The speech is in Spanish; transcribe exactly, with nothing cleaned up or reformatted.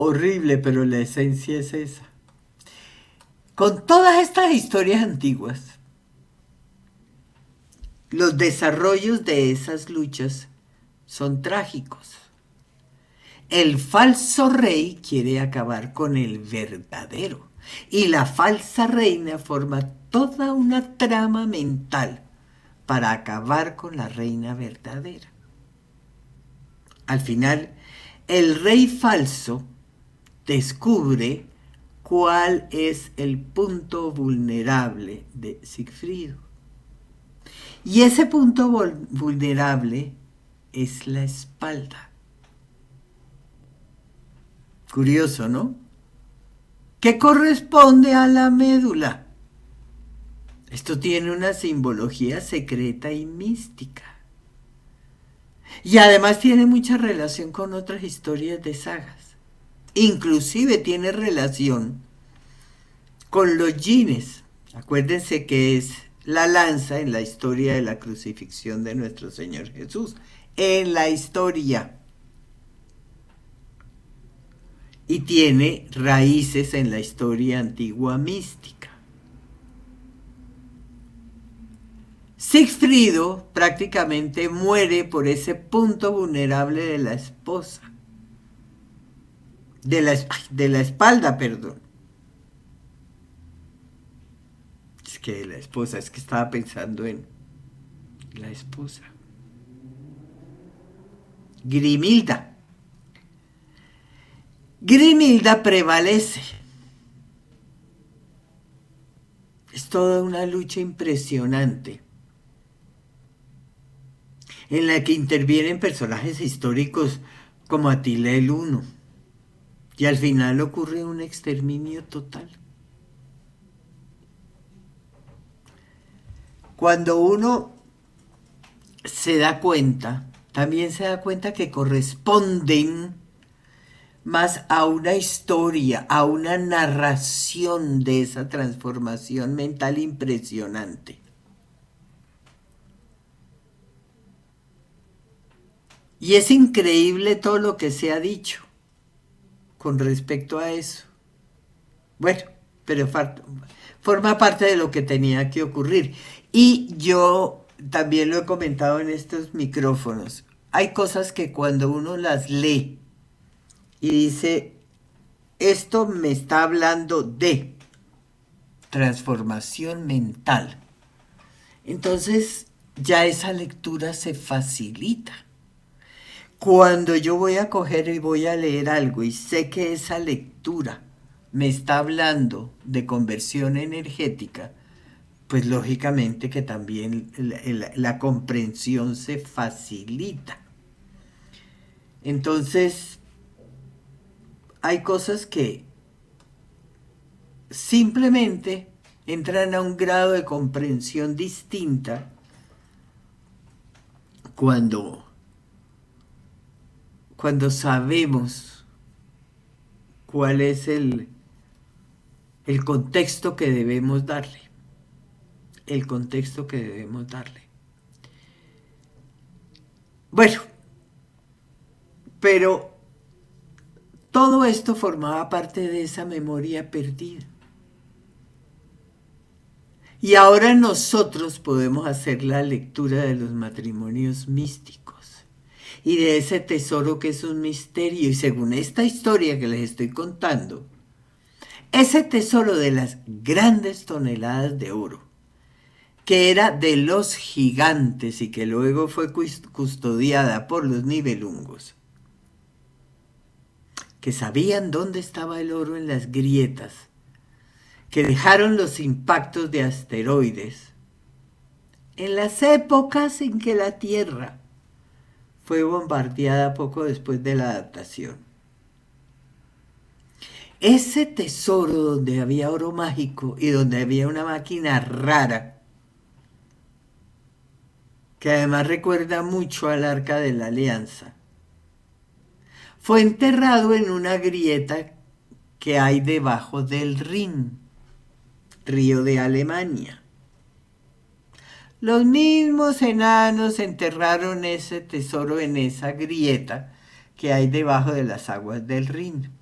horrible, pero la esencia es esa. Con todas estas historias antiguas, los desarrollos de esas luchas son trágicos. El falso rey quiere acabar con el verdadero y la falsa reina forma toda una trama mental para acabar con la reina verdadera. Al final, el rey falso descubre cuál es el punto vulnerable de Sigfrido. Y ese punto vulnerable es la espalda. Curioso, ¿no? Que corresponde a la médula. Esto tiene una simbología secreta y mística. Y además tiene mucha relación con otras historias de sagas. Inclusive tiene relación con los jeans. Acuérdense que es la lanza en la historia de la crucifixión de nuestro Señor Jesús. En la historia. Y tiene raíces en la historia antigua mística. Sigfrido prácticamente muere por ese punto vulnerable de la esposa. De la, de la espalda, perdón. Es que la esposa, es que estaba pensando en la esposa. Grimilda. Grimilda prevalece. Es toda una lucha impresionante en la que intervienen personajes históricos como Atila el Huno. Y al final ocurre un exterminio total. Cuando uno se da cuenta, también se da cuenta que corresponden más a una historia, a una narración de esa transformación mental impresionante. Y es increíble todo lo que se ha dicho con respecto a eso. Bueno, pero forma parte de lo que tenía que ocurrir. Y yo también lo he comentado en estos micrófonos. Hay cosas que cuando uno las lee y dice, esto me está hablando de transformación mental, entonces ya esa lectura se facilita. Cuando yo voy a coger y voy a leer algo y sé que esa lectura me está hablando de conversión energética, pues lógicamente que también la, la, la comprensión se facilita. Entonces, hay cosas que simplemente entran a un grado de comprensión distinta cuando, cuando sabemos cuál es el, el contexto que debemos darle. El contexto que debemos darle. Bueno, pero todo esto formaba parte de esa memoria perdida. Y ahora nosotros podemos hacer la lectura de los matrimonios místicos y de ese tesoro que es un misterio. Y según esta historia que les estoy contando, ese tesoro de las grandes toneladas de oro, que era de los gigantes y que luego fue custodiada por los nibelungos, que sabían dónde estaba el oro en las grietas, que dejaron los impactos de asteroides en las épocas en que la Tierra fue bombardeada poco después de la adaptación. Ese tesoro donde había oro mágico y donde había una máquina rara, que además recuerda mucho al Arca de la Alianza, fue enterrado en una grieta que hay debajo del Rin, río de Alemania. Los mismos enanos enterraron ese tesoro en esa grieta que hay debajo de las aguas del Rin.